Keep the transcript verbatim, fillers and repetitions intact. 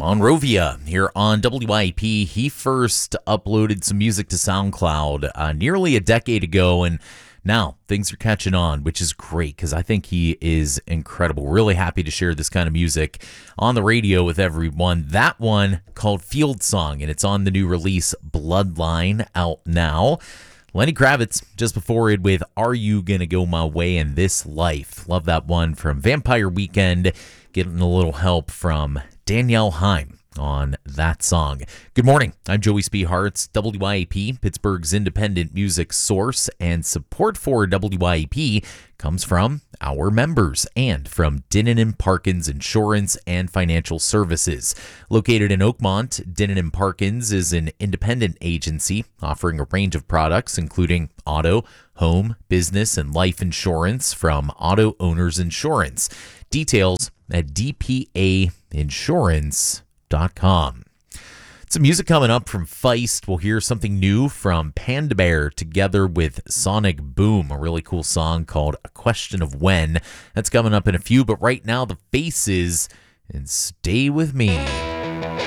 Monrovia here on W I P. He first uploaded some music to SoundCloud uh, nearly a decade ago, and now things are catching on, which is great because I think he is incredible. Really happy to share this kind of music on the radio with everyone. That one called Field Song, and it's on the new release Bloodline, out now. Lenny Kravitz just before it with Are You Gonna Go My Way in This Life? Love that one from Vampire Weekend. Getting a little help from Danielle Haim on that song. Good morning. I'm Joey Speeharts, W I A P, Pittsburgh's independent music source, and support for W I A P comes from our members and from Dinnan and Parkins Insurance and Financial Services. Located in Oakmont, Dinnan and Parkins is an independent agency offering a range of products including auto, home, business, and life insurance from Auto Owners Insurance. Details at d p a insurance dot com. Some music coming up from Feist. We'll hear something new from Panda Bear together with Sonic Boom, a really cool song called A Question of When. That's coming up in a few, but right now the Faces and Stay With Me.